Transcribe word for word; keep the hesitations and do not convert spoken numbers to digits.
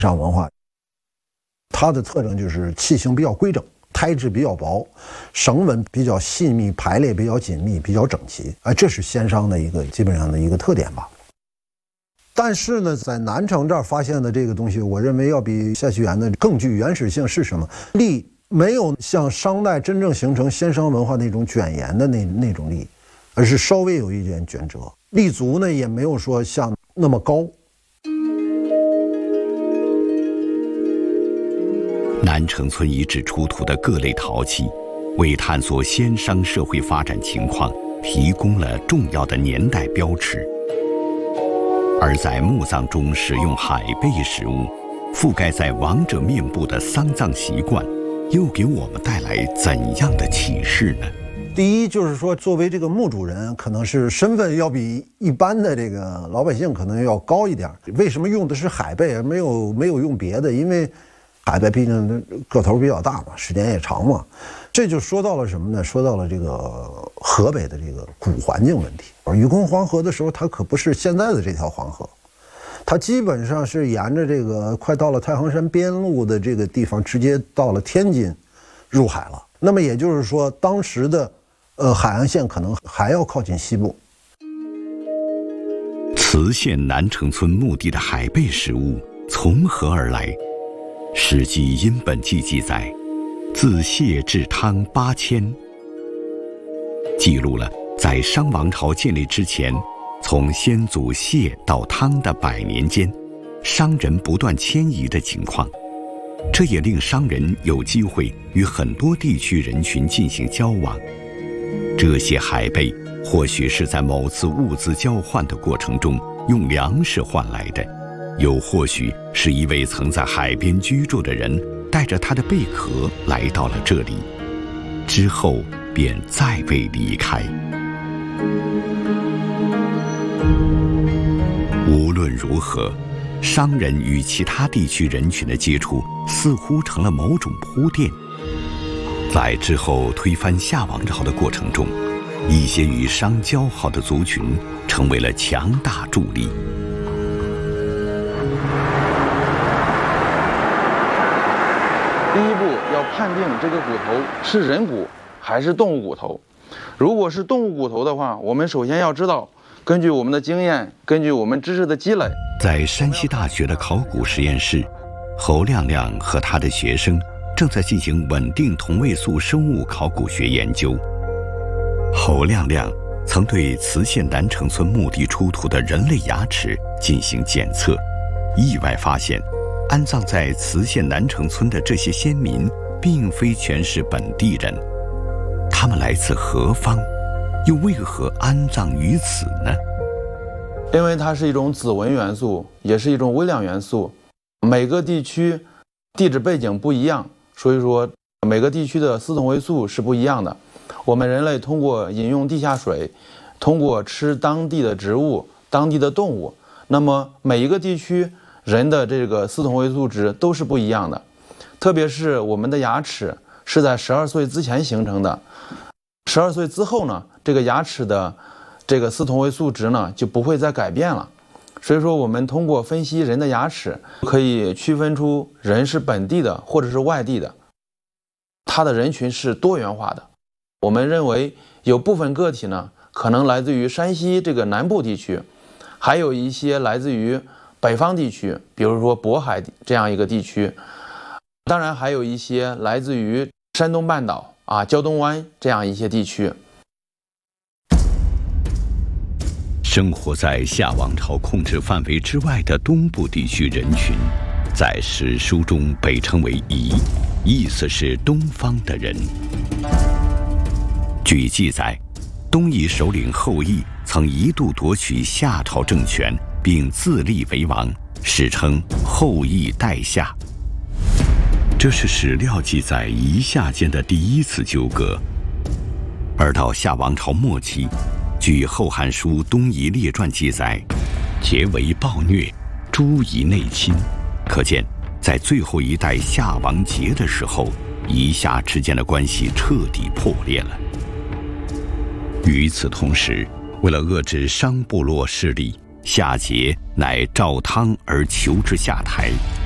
上文化，它的特征就是器型比较规整，胎质比较薄，绳纹比较细密，排列比较紧密，比较整齐。哎，这是仙商的一个基本上的一个特点吧。但是呢，在南城这儿发现的这个东西，我认为要比下西园的更具原始性。是什么？力没有像商代真正形成仙商文化那种卷檐的那那种力，而是稍微有一点卷折。立足呢，也没有说像那么高。 南城村遗址出土的各类陶器，为探索仙商社会发展情况提供了重要的年代标尺。而在墓葬中使用海贝食物，覆盖在亡者面部的丧葬习惯，又给我们带来怎样的启示呢？ 第一就是说，作为这个墓主人，可能是身份要比一般的这个老百姓可能要高一点。为什么用的是海贝，没有没有用别的？因为海贝毕竟个头比较大嘛，时间也长嘛。这就说到了什么呢？说到了这个河北的这个古环境问题。禹坑黄河的时候，它可不是现在的这条黄河，它基本上是沿着这个快到了太行山边路的这个地方，直接到了天津，入海了。那么也就是说，当时的呃海岸线可能还要靠近西部。 磁县南城村墓地的海贝食物从何而来？《史记殷本纪》记载，自谢至汤八千，记录了在商王朝建立之前，从先祖谢到汤的百年间，商人不断迁移的情况。这也令商人有机会与很多地区人群进行交往。这些海贝或许是在某次物资交换的过程中用粮食换来的，又或许是一位曾在海边居住的人带着他的贝壳来到了这里，之后便再未离开。无论如何，商人与其他地区人群的接触似乎成了某种铺垫。在之后推翻夏王朝的过程中，一些与商交好的族群成为了强大助力。 第一步要判定这个骨头是人骨还是动物骨头。如果是动物骨头的话，我们首先要知道，根据我们的经验，根据我们知识的积累， 在山西大学的考古实验室，侯亮亮和他的学生正在进行稳定同位素生物考古学研究。侯亮亮曾对磁县南城村墓地出土的人类牙齿进行检测，意外发现，安葬在磁县南城村的这些先民并非全是本地人，他们来自何方，又为何安葬于此呢？ 因为它是一种子文元素，也是一种微量元素，每个地区地质背景不一样，所以说每个地区的四同位素是不一样的。我们人类通过饮用地下水，通过吃当地的植物、当地的动物，那么每一个地区人的这个四同位素值都是不一样的。特别是我们的牙齿是在十二岁之前形成的，十二岁之后呢，这个牙齿的这个四同位素值呢就不会再改变了。所以说我们通过分析人的牙齿，可以区分出人是本地的或者是外地的，它的人群是多元化的。我们认为有部分个体呢可能来自于山西这个南部地区，还有一些来自于北方地区，比如说渤海这样一个地区，当然还有一些来自于山东半岛啊、胶东湾这样一些地区。 生活在夏王朝控制范围之外的东部地区人群，在史书中被称为夷，意思是东方的人。据记载，东夷首领后羿曾一度夺取夏朝政权，并自立为王，史称后羿代夏。这是史料记载夷夏间的第一次纠葛。而到夏王朝末期，据《后汉书·东夷列传》记载，桀为暴虐，诸夷内侵。可见，在最后一代夏王桀的时候，夷夏之间的关系彻底破裂了。与此同时，为了遏制商部落势力，夏桀乃召汤而求之下台，